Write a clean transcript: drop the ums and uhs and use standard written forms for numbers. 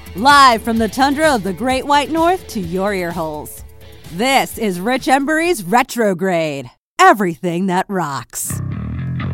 Live from the tundra of the Great White North to your ear holes. This is Rich Embury's Retrograde. Everything that rocks.